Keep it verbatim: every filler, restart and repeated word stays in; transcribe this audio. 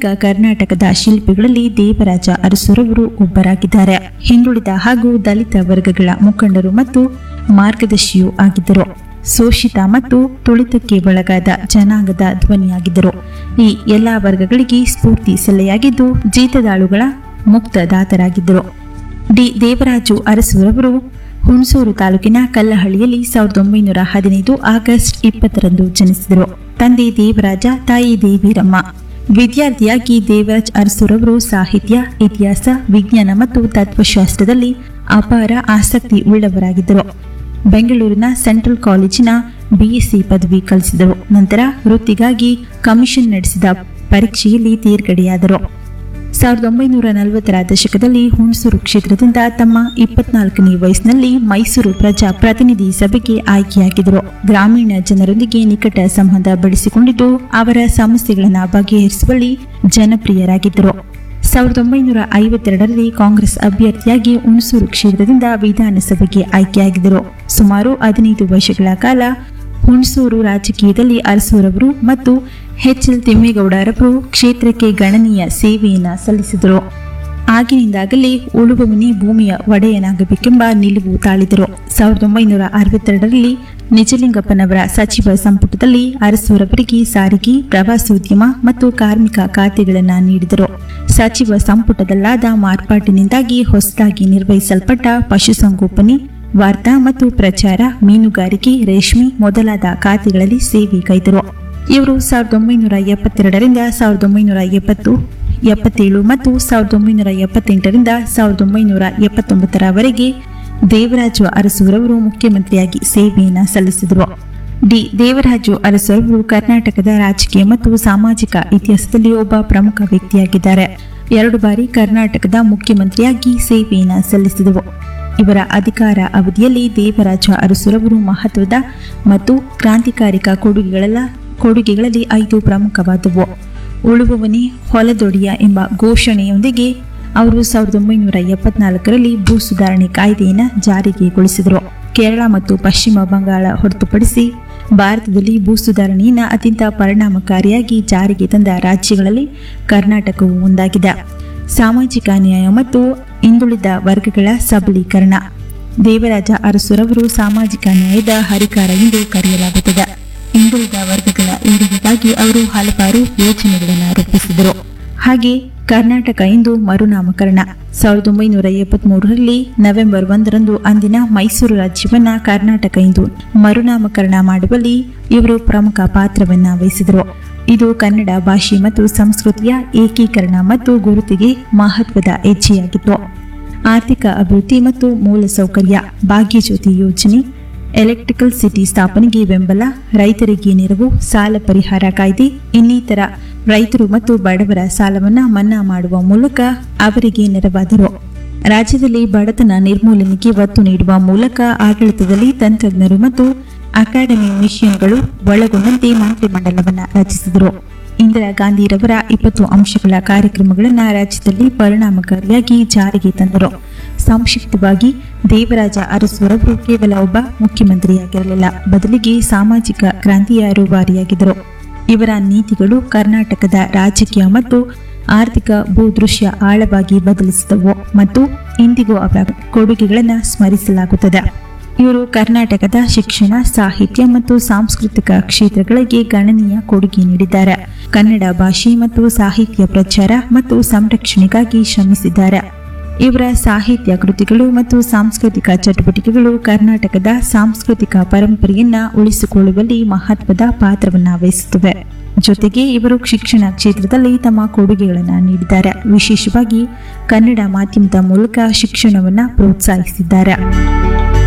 ಆಧುನಿಕ ಕರ್ನಾಟಕದ ಶಿಲ್ಪಿಗಳಲ್ಲಿ ದೇವರಾಜ ಅರಸುರವರು ಒಬ್ಬರಾಗಿದ್ದಾರೆ. ಹಿಂದುಳಿದ ಹಾಗೂ ದಲಿತ ವರ್ಗಗಳ ಮುಖಂಡರು ಮತ್ತು ಮಾರ್ಗದರ್ಶಿಯೂ ಆಗಿದ್ದರು. ಶೋಷಿತ ಮತ್ತು ತುಳಿತಕ್ಕೆ ಒಳಗಾದ ಜನಾಂಗದ ಧ್ವನಿಯಾಗಿದ್ದರು. ಈ ಎಲ್ಲ ವರ್ಗಗಳಿಗೆ ಸ್ಫೂರ್ತಿ ಸೆಲೆಯಾಗಿದ್ದು ಜೀತದಾಳುಗಳ ಮುಕ್ತದಾತರಾಗಿದ್ದರು. ಡಿ ದೇವರಾಜು ಅರಸುರವರು ಹುಣಸೂರು ತಾಲೂಕಿನ ಕಲ್ಲಹಳ್ಳಿಯಲ್ಲಿ ಸಾವಿರದ ಒಂಬೈನೂರ ಹದಿನೈದು ಆಗಸ್ಟ್ ಇಪ್ಪತ್ತರಂದು ಜನಿಸಿದರು. ತಂದೆ ದೇವರಾಜ, ತಾಯಿ ದೇವಿರಮ್ಮ. ವಿದ್ಯಾರ್ಥಿಯಾಗಿ ದೇವರಾಜ್ ಅರಸುರವರು ಸಾಹಿತ್ಯ, ಇತಿಹಾಸ, ವಿಜ್ಞಾನ ಮತ್ತು ತತ್ವಶಾಸ್ತ್ರದಲ್ಲಿ ಅಪಾರ ಆಸಕ್ತಿ ಉಳ್ಳವರಾಗಿದ್ದರು. ಬೆಂಗಳೂರಿನ ಸೆಂಟ್ರಲ್ ಕಾಲೇಜಿನ ಬಿಎಸ್ಸಿ ಪದವಿ ಕಲಿಸಿದರು. ನಂತರ ವೃತ್ತಿಗಾಗಿ ಕಮಿಷನ್ ನಡೆಸಿದ ಪರೀಕ್ಷೆಯಲ್ಲಿ ತೇರ್ಗಡೆಯಾದರು. ಸಾವಿರದ ಒಂಬೈನೂರ ನಲವತ್ತರ ದಶಕದಲ್ಲಿ ಹುಣಸೂರು ಕ್ಷೇತ್ರದಿಂದ ತಮ್ಮ ಇಪ್ಪತ್ನಾಲ್ಕನೇ ವಯಸ್ಸಿನಲ್ಲಿ ಮೈಸೂರು ಪ್ರಜಾ ಪ್ರತಿನಿಧಿ ಸಭೆಗೆ ಆಯ್ಕೆಯಾಗಿದ್ದರು. ಗ್ರಾಮೀಣ ಜನರೊಂದಿಗೆ ನಿಕಟ ಸಂಬಂಧ ಬೆಳೆಸಿಕೊಂಡಿದ್ದು ಅವರ ಸಮಸ್ಯೆಗಳನ್ನು ಬಗೆಹರಿಸುವಲ್ಲಿ ಜನಪ್ರಿಯರಾಗಿದ್ದರು. ಸಾವಿರದ ಒಂಬೈನೂರ ಐವತ್ತೆರಡರಲ್ಲಿ ಕಾಂಗ್ರೆಸ್ ಅಭ್ಯರ್ಥಿಯಾಗಿ ಹುಣಸೂರು ಕ್ಷೇತ್ರದಿಂದ ವಿಧಾನಸಭೆಗೆ ಆಯ್ಕೆಯಾಗಿದ್ದರು. ಸುಮಾರು ಹದಿನೈದು ವರ್ಷಗಳ ಕಾಲ ಹುಣಸೂರು ರಾಜಕೀಯದಲ್ಲಿ ಅರಸುರವರು ಮತ್ತು ಎಚ್ ಎಲ್ ತಿಮ್ಮೇಗೌಡರವರು ಕ್ಷೇತ್ರಕ್ಕೆ ಗಣನೀಯ ಸೇವೆಯನ್ನು ಸಲ್ಲಿಸಿದರು. ಆಗಿನಿಂದಾಗಲೇ ಉಳುವವನೇ ಭೂಮಿಯ ಒಡೆಯನಾಗಬೇಕೆಂಬ ನಿಲುವು ತಾಳಿದರು. ಸಾವಿರದ ಒಂಬೈನೂರ ಅರವತ್ತೆರಡರಲ್ಲಿ ನಿಜಲಿಂಗಪ್ಪನವರ ಸಚಿವ ಸಂಪುಟದಲ್ಲಿ ಅರಸುರವರಿಗೆ ಸಾರಿಗೆ, ಪ್ರವಾಸೋದ್ಯಮ ಮತ್ತು ಕಾರ್ಮಿಕ ಖಾತೆಗಳನ್ನು ನೀಡಿದರು. ಸಚಿವ ಸಂಪುಟದಲ್ಲಾದ ಮಾರ್ಪಾಟಿನಿಂದಾಗಿ ಹೊಸದಾಗಿ ನಿರ್ವಹಿಸಲ್ಪಟ್ಟ ಪಶುಸಂಗೋಪನೆ, ವಾರ್ತಾ ಮತ್ತು ಪ್ರಚಾರ, ಮೀನುಗಾರಿಕೆ, ರೇಷ್ಮೆ ಮೊದಲಾದ ಖಾತೆಗಳಲ್ಲಿ ಸೇವೆ ಕೈದರು. ಇವರು ಸಾವಿರದ ಒಂಬೈನೂರ ಎಪ್ಪತ್ತೆರಡರಿಂದ ಸಾವಿರದ ಒಂಬೈನೂರ ಎಪ್ಪತ್ತು ಎಪ್ಪತ್ತೇಳು ಮತ್ತು ಸಾವಿರದ ಒಂಬೈನೂರ ಎಪ್ಪತ್ತೆಂಟರಿಂದ ಸಾವಿರದ ಒಂಬೈನೂರ ಎಪ್ಪತ್ತೊಂಬತ್ತರವರೆಗೆ ದೇವರಾಜು ಅರಸುರವರು ಮುಖ್ಯಮಂತ್ರಿಯಾಗಿ ಸೇವೆಯನ್ನು ಸಲ್ಲಿಸಿದರು. ಡಿ ದೇವರಾಜು ಅರಸುರವರು ಕರ್ನಾಟಕದ ರಾಜಕೀಯ ಮತ್ತು ಸಾಮಾಜಿಕ ಇತಿಹಾಸದಲ್ಲಿ ಒಬ್ಬ ಪ್ರಮುಖ ವ್ಯಕ್ತಿಯಾಗಿದ್ದಾರೆ. ಎರಡು ಬಾರಿ ಕರ್ನಾಟಕದ ಮುಖ್ಯಮಂತ್ರಿಯಾಗಿ ಸೇವೆಯನ್ನು ಸಲ್ಲಿಸಿದರು. ಇವರ ಅಧಿಕಾರ ಅವಧಿಯಲ್ಲಿ ದೇವರಾಜ ಅರಸುರವರು ಮಹತ್ವದ ಮತ್ತು ಕ್ರಾಂತಿಕಾರಿಕ ಕೊಡುಗೆಗಳೆಲ್ಲ ಕೊಡುಗೆಗಳಲ್ಲಿ ಐದು ಪ್ರಮುಖವಾದವು. ಉಳುವವನೇ ಹೊಲದೊಡೆಯ ಎಂಬ ಘೋಷಣೆಯೊಂದಿಗೆ ಅವರು ಸಾವಿರದ ಒಂಬೈನೂರ ಎಪ್ಪತ್ನಾಲ್ಕರಲ್ಲಿ ಭೂ ಸುಧಾರಣೆ ಕಾಯ್ದೆಯನ್ನು ಜಾರಿಗೆಗೊಳಿಸಿದರು. ಕೇರಳ ಮತ್ತು ಪಶ್ಚಿಮ ಬಂಗಾಳ ಹೊರತುಪಡಿಸಿ ಭಾರತದಲ್ಲಿ ಭೂ ಸುಧಾರಣೆಯನ್ನು ಅತ್ಯಂತ ಪರಿಣಾಮಕಾರಿಯಾಗಿ ಜಾರಿಗೆ ತಂದ ರಾಜ್ಯಗಳಲ್ಲಿ ಕರ್ನಾಟಕವು ಒಂದಾಗಿದೆ. ಸಾಮಾಜಿಕ ನ್ಯಾಯ ಮತ್ತು ಹಿಂದುಳಿದ ವರ್ಗಗಳ ಸಬಲೀಕರಣ. ದೇವರಾಜ ಅರಸುರವರು ಸಾಮಾಜಿಕ ನ್ಯಾಯದ ಹರಿಕಾರ ಎಂದು ಕರೆಯಲಾಗುತ್ತದೆ. ಹಿಂದುಳಿದ ವರ್ಗಗಳ ಏಳಿಗೆಗಾಗಿ ಅವರು ಹಲವಾರು ಯೋಜನೆಗಳನ್ನು ರೂಪಿಸಿದರು. ಹಾಗೆ ಕರ್ನಾಟಕ ಎಂದು ಮರುನಾಮಕರಣ. ಸಾವಿರದ ಒಂಬೈನೂರ ಎಪ್ಪತ್ತ್ ಮೂರರಲ್ಲಿ ನವೆಂಬರ್ ಒಂದರಂದು ಅಂದಿನ ಮೈಸೂರು ರಾಜ್ಯವನ್ನ ಕರ್ನಾಟಕ ಎಂದು ಮರುನಾಮಕರಣ ಮಾಡುವಲ್ಲಿ ಇವರು ಪ್ರಮುಖ ಪಾತ್ರವನ್ನ ವಹಿಸಿದರು. ಇದು ಕನ್ನಡ ಭಾಷೆ ಮತ್ತು ಸಂಸ್ಕೃತಿಯ ಏಕೀಕರಣ ಮತ್ತು ಗುರುತಿಗೆ ಮಹತ್ವದ ಹೆಜ್ಜೆಯಾಗಿತ್ತು. ಆರ್ಥಿಕ ಅಭಿವೃದ್ಧಿ ಮತ್ತು ಮೂಲಸೌಕರ್ಯ, ಭಾಗ್ಯಜ್ಯೋತಿ ಯೋಜನೆ, ಎಲೆಕ್ಟ್ರಿಕಲ್ ಸಿಟಿ ಸ್ಥಾಪನೆಗೆ ಬೆಂಬಲ, ರೈತರಿಗೆ ನೆರವು, ಸಾಲ ಪರಿಹಾರ ಕಾಯ್ದೆ ಇನ್ನಿತರ ರೈತರು ಮತ್ತು ಬಡವರ ಸಾಲವನ್ನ ಮನ್ನಾ ಮಾಡುವ ಮೂಲಕ ಅವರಿಗೆ ನೆರವಾದರು. ರಾಜ್ಯದಲ್ಲಿ ಬಡತನ ನಿರ್ಮೂಲನೆಗೆ ಒತ್ತು ನೀಡುವ ಮೂಲಕ ಆಡಳಿತದಲ್ಲಿ ತಂತ್ರಜ್ಞರು ಮತ್ತು ಅಕಾಡೆಮಿ ಮಿಷನ್ಗಳು ಒಳಗೊಂಡಂತೆ ಮಂತ್ರಿಮಂಡಲವನ್ನು ರಚಿಸಿದರು. ಇಂದಿರಾ ಗಾಂಧಿರವರ ಇಪ್ಪತ್ತು ಅಂಶಗಳ ಕಾರ್ಯಕ್ರಮಗಳನ್ನು ರಾಜ್ಯದಲ್ಲಿ ಪರಿಣಾಮಕಾರಿಯಾಗಿ ಜಾರಿಗೆ ತಂದರು. ಸಂಕ್ಷಿಪ್ತವಾಗಿ, ದೇವರಾಜ ಅರಸುರವರು ಕೇವಲ ಒಬ್ಬ ಮುಖ್ಯಮಂತ್ರಿಯಾಗಿರಲಿಲ್ಲ, ಬದಲಿಗೆ ಸಾಮಾಜಿಕ ಕ್ರಾಂತಿಯ ರೂವಾರಿಯಾಗಿದ್ದರು. ಇವರ ನೀತಿಗಳು ಕರ್ನಾಟಕದ ರಾಜಕೀಯ ಮತ್ತು ಆರ್ಥಿಕ ಭೂದೃಶ್ಯ ಆಳವಾಗಿ ಬದಲಿಸಿದವು ಮತ್ತು ಇಂದಿಗೂ ಅವರ ಕೊಡುಗೆಗಳನ್ನು ಸ್ಮರಿಸಲಾಗುತ್ತದೆ. ಇವರು ಕರ್ನಾಟಕದ ಶಿಕ್ಷಣ, ಸಾಹಿತ್ಯ ಮತ್ತು ಸಾಂಸ್ಕೃತಿಕ ಕ್ಷೇತ್ರಗಳಿಗೆ ಗಣನೀಯ ಕೊಡುಗೆ ನೀಡಿದ್ದಾರೆ. ಕನ್ನಡ ಭಾಷೆ ಮತ್ತು ಸಾಹಿತ್ಯ ಪ್ರಚಾರ ಮತ್ತು ಸಂರಕ್ಷಣೆಗಾಗಿ ಶ್ರಮಿಸಿದ್ದಾರೆ. ಇವರ ಸಾಹಿತ್ಯ ಕೃತಿಗಳು ಮತ್ತು ಸಾಂಸ್ಕೃತಿಕ ಚಟುವಟಿಕೆಗಳು ಕರ್ನಾಟಕದ ಸಾಂಸ್ಕೃತಿಕ ಪರಂಪರೆಯನ್ನ ಉಳಿಸಿಕೊಳ್ಳುವಲ್ಲಿ ಮಹತ್ವದ ಪಾತ್ರವನ್ನು ವಹಿಸುತ್ತವೆ. ಜೊತೆಗೆ ಇವರು ಶಿಕ್ಷಣ ಕ್ಷೇತ್ರದಲ್ಲಿ ತಮ್ಮ ಕೊಡುಗೆಗಳನ್ನು ನೀಡಿದ್ದಾರೆ. ವಿಶೇಷವಾಗಿ ಕನ್ನಡ ಮಾಧ್ಯಮದ ಮೂಲಕ ಶಿಕ್ಷಣವನ್ನು ಪ್ರೋತ್ಸಾಹಿಸಿದ್ದಾರೆ.